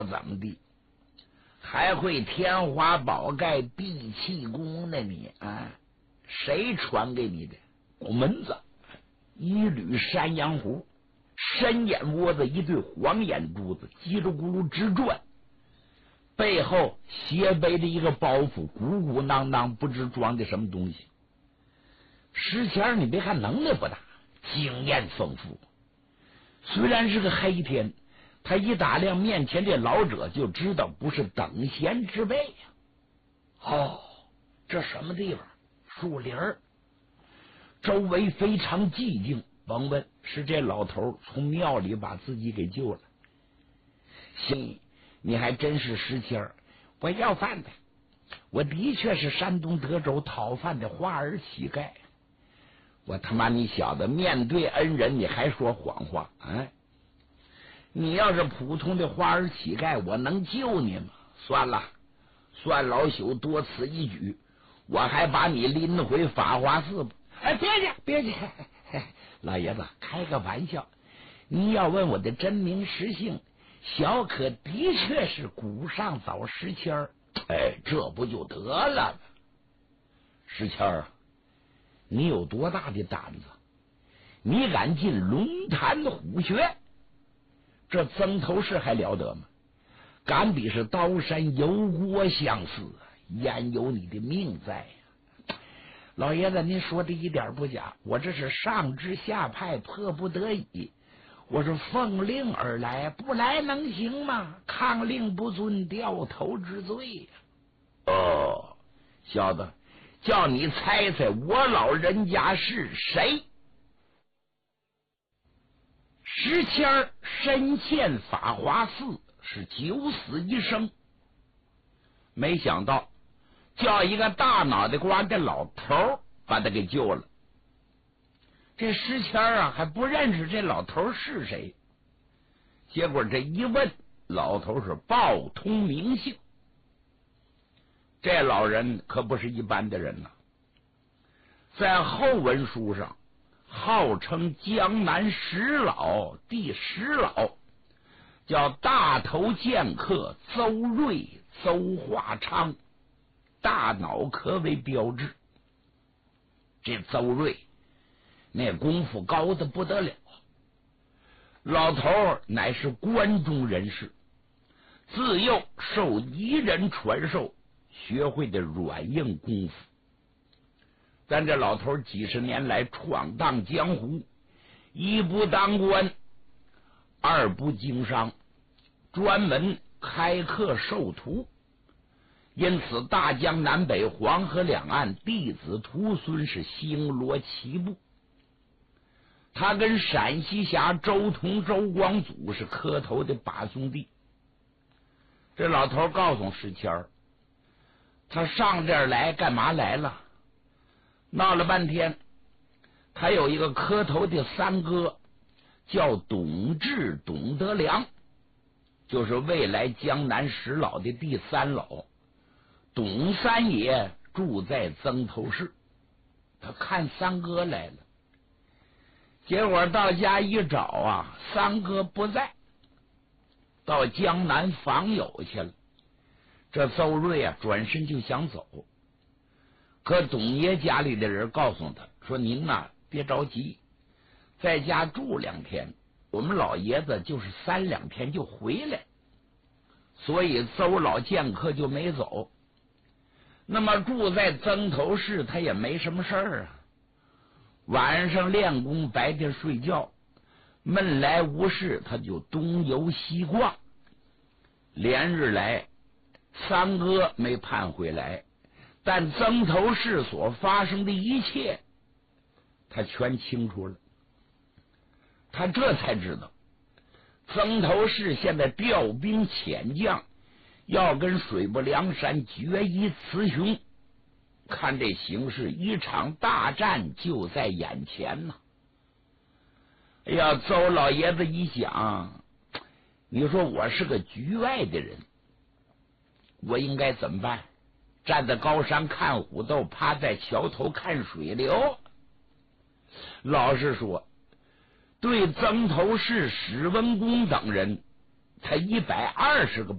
怎么地？还会天花宝盖、闭气功呢你啊？谁传给你的？拱门子，一缕山羊胡，深眼窝子，一对黄眼珠子，叽里咕噜直转，背后斜背着一个包袱，鼓鼓囊囊，不知装的什么东西。石谦你别看能耐不大，经验丰富。虽然是个黑天，他一打量面前这老者，就知道不是等闲之辈呀。哦，这什么地方？树林儿，周围非常寂静。甭问，是这老头从庙里把自己给救了。行，你还真是石谦儿，我要饭的。我的确是山东德州讨饭的花儿乞丐。我他妈你小子面对恩人你还说谎话啊！你要是普通的花儿乞丐，我能救你吗？算了，算老朽多此一举，我还把你拎回法华寺吧。哎，别去，别去，老爷子开个玩笑。你要问我的真名实姓，小可的确是古上早石谦儿。哎，这不就得了吗？石谦儿，你有多大的胆子？你敢进龙潭虎穴？这曾头市还了得吗？敢比是刀山油锅相似，焉有你的命在呀？老爷子，您说的一点不假，我这是上至下派，迫不得已，我是奉令而来，不来能行吗？抗令不遵，掉头之罪呀！哦，小子，叫你猜猜我老人家是谁？石谦儿身陷法华寺，是九死一生。没想到叫一个大脑袋瓜的老头把他给救了。这石谦儿啊还不认识这老头是谁，结果这一问，老头是报通名姓。这老人可不是一般的人呐，在后文书上号称江南十老第10老，叫大头剑客邹瑞、邹化昌，大脑壳为标志。这邹瑞那功夫高的不得了，老头乃是关中人士，自幼受一人传授，学会的软硬功夫。但这老头几十年来闯荡江湖，一不当官，二不经商，专门开课授徒，因此大江南北、黄河两岸弟子徒孙是星罗棋布。他跟陕西侠周同、周光祖是磕头的把兄弟。这老头告诉石谦儿，他上这儿来干嘛来了？闹了半天，他有一个磕头的三哥，叫董志、董德良，就是未来江南10老的第3老。董三爷住在曾头市，他看三哥来了，结果到家一找啊，三哥不在，到江南访友去了。这邹瑞啊转身就想走，可董爷家里的人告诉他说，您呐别着急，在家住2天，我们老爷子就是3、2天就回来。所以邹老剑客就没走。那么住在曾头市他也没什么事儿啊，晚上练功，白天睡觉，闷来无事他就东游西逛。连日来三哥没盼回来，但曾头市所发生的一切他全清楚了。他这才知道曾头市现在调兵遣将，要跟水泊梁山决一雌雄。看这形势，一场大战就在眼前呐！哎呀，邹老爷子一想，你说我是个局外的人，我应该怎么办？站在高山看虎斗，趴在桥头看水流？老实说，对曾头市、史文恭等人，他120个